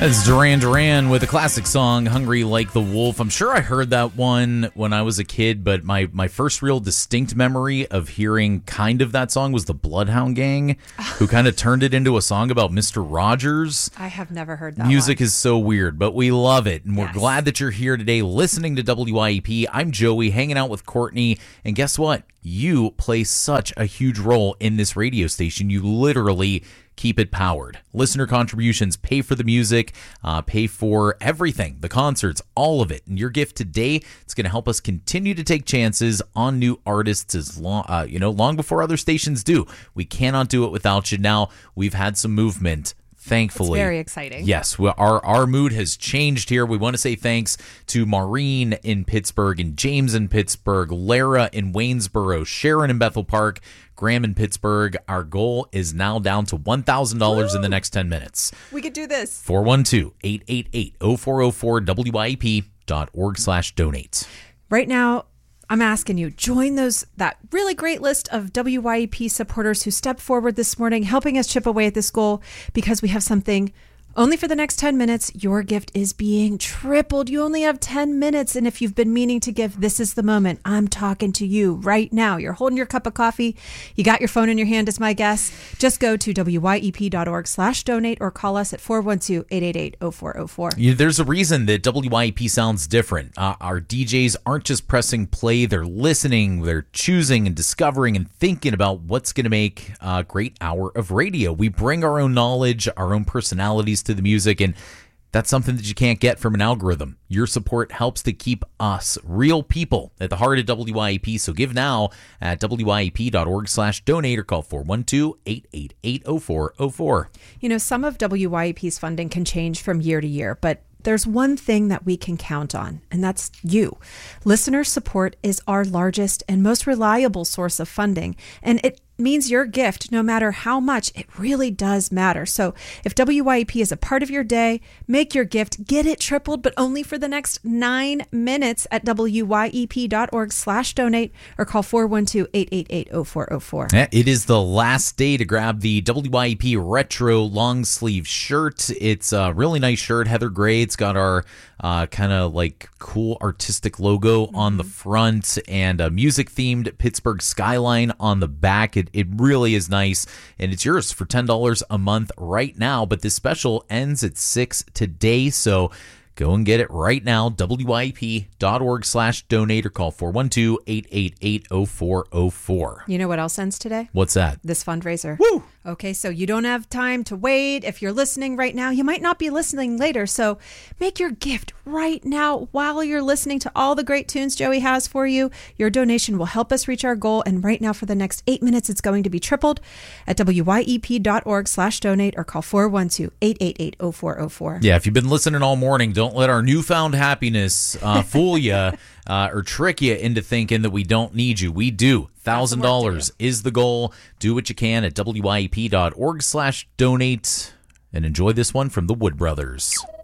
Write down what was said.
That's Duran Duran with a classic song, Hungry Like the Wolf. I'm sure I heard that one when I was a kid, but my first real distinct memory of hearing kind of that song was the Bloodhound Gang, who kind of turned it into a song about Mr. Rogers. I have never heard that Music one. is so weird, but we love it. And we're Yes. glad that you're here today listening to WYEP. I'm Joey, hanging out with Courtney. And guess what? You play such a huge role in this radio station. You literally keep it powered. Listener contributions pay for the music, pay for everything, the concerts, all of it. And your gift today, it's going to help us continue to take chances on new artists as long before other stations do. We cannot do it without you. Now, we've had some movement. Thankfully. It's very exciting. Yes, our mood has changed here. We want to say thanks to Maureen in Pittsburgh and James in Pittsburgh, Lara in Waynesboro, Sharon in Bethel Park, Graham in Pittsburgh. Our goal is now down to $1,000 in the next 10 minutes. We could do this. 412-888-0404, WYEP.org/donate. Right now, I'm asking you, join that really great list of WYEP supporters who stepped forward this morning, helping us chip away at this goal, because we have something only for the next 10 minutes. Your gift is being tripled. You only have 10 minutes. And if you've been meaning to give, this is the moment. I'm talking to you right now. You're holding your cup of coffee. You got your phone in your hand, is my guess. Just go to WYEP.org/donate or call us at 412-888-0404. There's a reason that WYEP sounds different. Our DJs aren't just pressing play. They're listening. They're choosing and discovering and thinking about what's going to make a great hour of radio. We bring our own knowledge, our own personalities to the music, and that's something that you can't get from an algorithm. Your support helps to keep us, real people, at the heart of WYEP. So give now at WYEP.org/donate or call 412-888-0404. You know, some of WYEP's funding can change from year to year, but there's one thing that we can count on, and that's you. Listener support is our largest and most reliable source of funding, and it means your gift, no matter how much, it really does matter. So if WYEP is a part of your day, make your gift, get it tripled, but only for the next 9 minutes at WYEP.org/donate or call 412-888-0404. Yeah, it is the last day to grab the WYEP Retro long sleeve shirt. It's a really nice shirt, heather gray. It's got our kind of like cool artistic logo on the front and a music themed Pittsburgh skyline on the back. It really is nice, and it's yours for $10 a month right now, but this special ends at 6 today, so go and get it right now, WYEP.org/donate or call 412-888-0404. You know what else ends today? What's that? This fundraiser. Woo! Okay, so you don't have time to wait. If you're listening right now, you might not be listening later. So make your gift right now while you're listening to all the great tunes Joey has for you. Your donation will help us reach our goal. And right now for the next 8 minutes, it's going to be tripled at WYEP.org/donate or call 412-888-0404. Yeah, if you've been listening all morning, don't let our newfound happiness fool you or trick you into thinking that we don't need you. We do. $1,000 is the goal. Do what you can at WYEP.org/donate and enjoy this one from the Wood Brothers.